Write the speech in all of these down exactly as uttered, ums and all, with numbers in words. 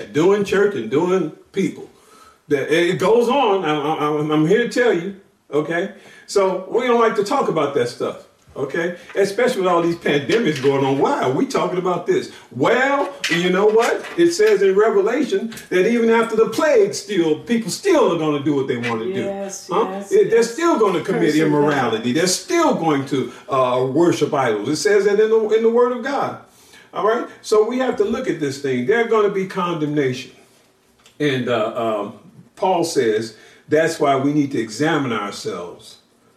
doing church and doing people. That it goes on. I, I, I'm here to tell you, okay? So we don't like to talk about that stuff, okay? Especially with all these pandemics going on. Why are we talking about this? Well, you know what? It says in Revelation that even after the plague, still people still are going to do what they want to yes, do. Huh? Yes, They're yes. still going to commit Curse immorality. They're still going to uh, worship idols. It says that in the in the Word of God. All right? So we have to look at this thing. There's going to be condemnation. And uh, um, Paul says that's why we need to examine ourselves,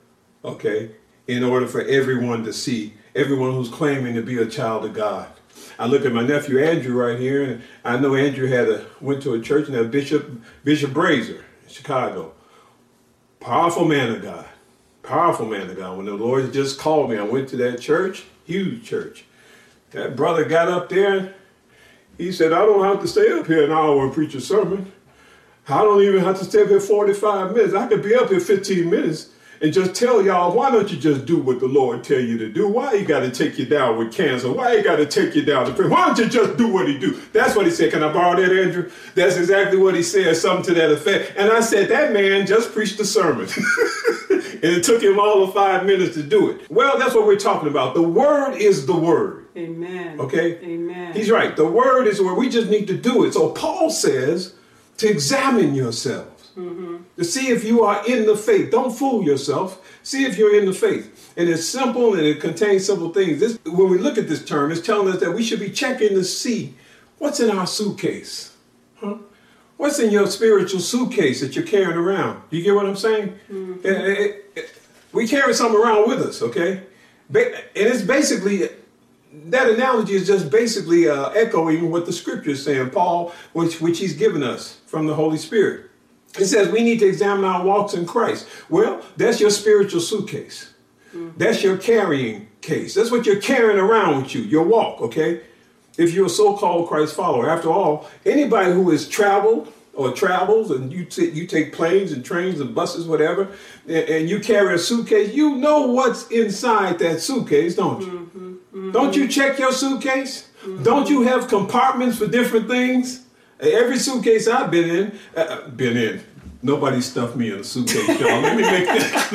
okay, in order for everyone to see, everyone who's claiming to be a child of God. I look at my nephew Andrew right here, and I know Andrew had a went to a church and had Bishop Bishop Brazier in Chicago. Powerful man of God. Powerful man of God. When the Lord just called me, I went to that church, huge church. That brother got up there, he said, I don't have to stay up here an hour and preach a sermon. I don't even have to stay up here forty-five minutes. I could be up here fifteen minutes and just tell y'all, why don't you just do what the Lord tell you to do? Why he got to take you down with cancer? Why he got to take you down to prison? Why don't you just do what he do? That's what he said. Can I borrow that, Andrew? That's exactly what he said, something to that effect. And I said, that man just preached a sermon. And it took him all of five minutes to do it. Well, that's what we're talking about. The word is the word. Amen. Okay? Amen. He's right. The word is the word. We just need to do it. So Paul says to examine yourselves, mm-hmm. to see if you are in the faith. Don't fool yourself. See if you're in the faith. And it's simple and it contains simple things. This, when we look at this term, it's telling us that we should be checking to see what's in our suitcase. Huh? What's in your spiritual suitcase that you're carrying around? You get what I'm saying? Mm-hmm. It, it, it, we carry something around with us, okay? Ba- and it's basically, that analogy is just basically uh, echoing what the scripture is saying, Paul, which, which he's given us from the Holy Spirit. It says we need to examine our walks in Christ. Well, that's your spiritual suitcase. Mm-hmm. That's your carrying case. That's what you're carrying around with you, your walk, okay? If you're a so-called Christ follower. After all, anybody who has traveled or travels and you, t- you take planes and trains and buses, whatever, and, and you carry a suitcase, you know what's inside that suitcase, don't you? Mm-hmm. Mm-hmm. Don't you check your suitcase? Mm-hmm. Don't you have compartments for different things? Every suitcase I've been in, uh, been in, nobody stuffed me in a suitcase, y'all. Let me make that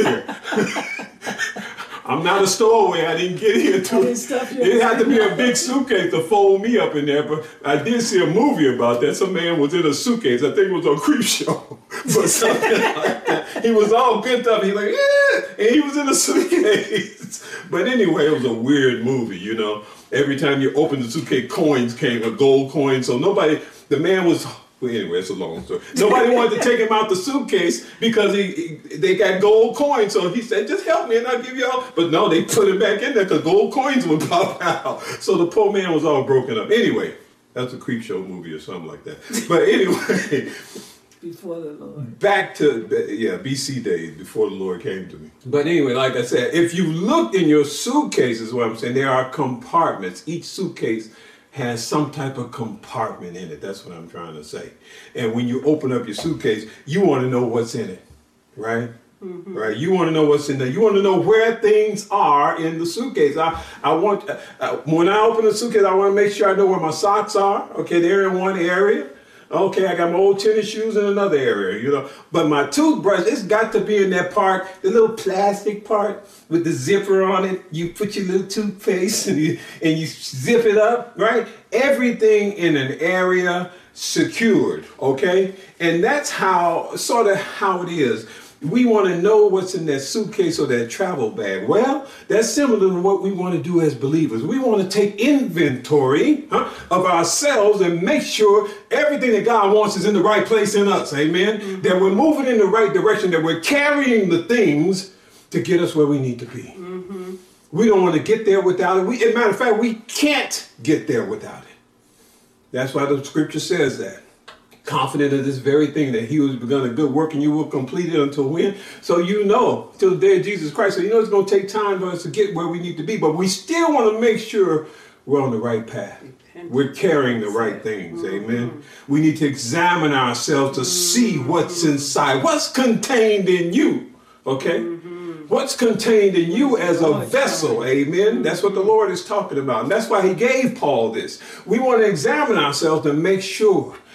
clear. I'm not a stowaway. I didn't get here to it. It had to be a big suitcase to fold me up in there. But I did see a movie about that. Some man was in a suitcase. I think it was on Creepshow. But something like that. He was all bent up. He like, yeah. And he was in a suitcase. But anyway, it was a weird movie, you know. Every time you opened the suitcase, coins came, a gold coin. So nobody, the man was... Well, anyway, it's a long story. Nobody wanted to take him out the suitcase because he, he they got gold coins. So he said, just help me and I'll give you all. But no, they put him back in there because gold coins would pop out. So the poor man was all broken up. Anyway, that's a Creepshow movie or something like that. But anyway. Before the Lord. Back to, yeah, B C days, before the Lord came to me. But anyway, like I said, if you look in your suitcase, is what I'm saying, there are compartments. Each suitcase has some type of compartment in it. That's what I'm trying to say. And when you open up your suitcase, you want to know what's in it, right? Mm-hmm. Right? You want to know what's in there. You want to know where things are in the suitcase. I, I want, uh, when I open the suitcase, I want to make sure I know where my socks are. Okay, they're in one area. Okay, I got my old tennis shoes in another area, you know. But my toothbrush, it's got to be in that part, the little plastic part with the zipper on it. You put your little toothpaste and you, and you zip it up, right? Everything in an area secured, okay? And that's how, sort of how it is. We want to know what's in that suitcase or that travel bag. Well, that's similar to what we want to do as believers. We want to take inventory huh, of ourselves and make sure everything that God wants is in the right place in us. Amen. Mm-hmm. That we're moving in the right direction, that we're carrying the things to get us where we need to be. Mm-hmm. We don't want to get there without it. We, as a matter of fact, we can't get there without it. That's why the scripture says that. Confident of this very thing, that he who has begun a good work and you will complete it until when? So you know, till the day of Jesus Christ. So you know it's going to take time for us to get where we need to be, but we still want to make sure we're on the right path. We're carrying the right things. Mm-hmm. Amen. We need to examine ourselves to mm-hmm. see what's inside, what's contained in you. Okay. Mm-hmm. What's contained in you as a vessel. Amen. That's what the Lord is talking about. And that's why he gave Paul this. We want to examine ourselves to make sure